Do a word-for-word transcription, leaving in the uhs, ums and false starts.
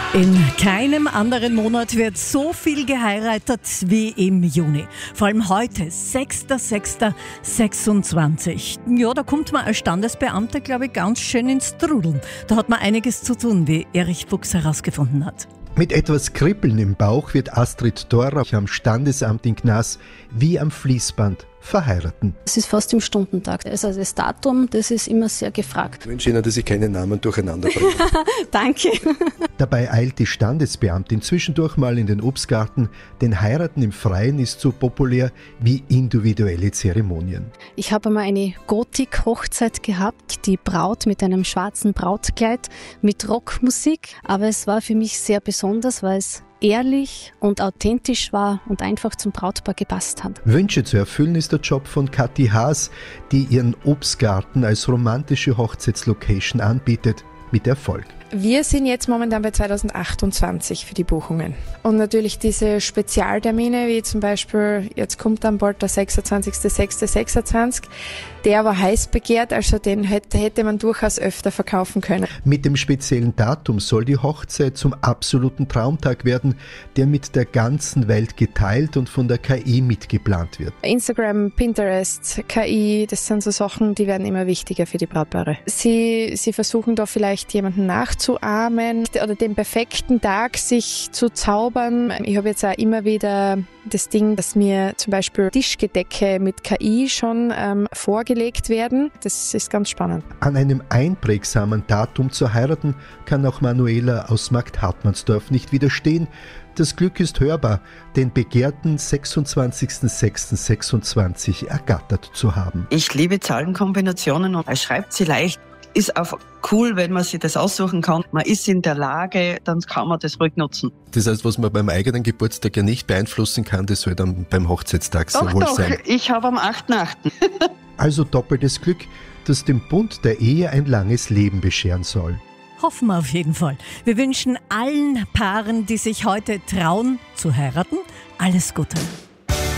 In keinem anderen Monat wird so viel geheiratet wie im Juni. Vor allem heute, sechster sechster sechsundzwanzig. Ja, da kommt man als Standesbeamter, glaube ich, ganz schön ins Trudeln. Da hat man einiges zu tun, wie Erich Fuchs herausgefunden hat. Mit etwas Kribbeln im Bauch wird Astrid Thorer am Standesamt in Gnas wie am Fließband verheiraten. Es ist fast im Stundentakt. Also das Datum, das ist immer sehr gefragt. Ich wünsche Ihnen, dass ich keine Namen durcheinander bringe. Danke. Dabei eilt die Standesbeamtin zwischendurch mal in den Obstgarten, denn Heiraten im Freien ist so populär wie individuelle Zeremonien. Ich habe einmal eine Gotik-Hochzeit gehabt, die Braut mit einem schwarzen Brautkleid mit Rockmusik, aber es war für mich sehr besonders, weil es ehrlich und authentisch war und einfach zum Brautpaar gepasst hat. Wünsche zu erfüllen ist der Job von Kathi Haas, die ihren Obstgarten als romantische Hochzeitslocation anbietet, mit Erfolg. Wir sind jetzt momentan bei zweitausendachtundzwanzig für die Buchungen. Und natürlich diese Spezialtermine, wie zum Beispiel, jetzt kommt dann bald der sechsundzwanzigster sechster sechsundzwanzig, der war heiß begehrt, also den hätte, hätte man durchaus öfter verkaufen können. Mit dem speziellen Datum soll die Hochzeit zum absoluten Traumtag werden, der mit der ganzen Welt geteilt und von der K I mitgeplant wird. Instagram, Pinterest, K I, das sind so Sachen, die werden immer wichtiger für die Brautpaare. Sie, sie versuchen da vielleicht jemanden nachzuahmen oder den perfekten Tag sich zu zaubern. Ich habe jetzt auch immer wieder das Ding, dass mir zum Beispiel Tischgedecke mit K I schon ähm, vorgelegt werden. Das ist ganz spannend. An einem einprägsamen Datum zu heiraten kann auch Manuela aus Markt-Hartmannsdorf nicht widerstehen. Das Glück ist hörbar, den begehrten sechsundzwanzigster sechster sechsundzwanzig ergattert zu haben. Ich liebe Zahlenkombinationen und er schreibt sie leicht. Ist auch cool, wenn man sich das aussuchen kann. Man ist in der Lage, dann kann man das ruhig nutzen. Das heißt, was man beim eigenen Geburtstag ja nicht beeinflussen kann, das soll dann beim Hochzeitstag so doch, wohl doch, sein. Ich habe am achten achten Also doppeltes Glück, das dem Bund der Ehe ein langes Leben bescheren soll. Hoffen wir auf jeden Fall. Wir wünschen allen Paaren, die sich heute trauen zu heiraten, alles Gute.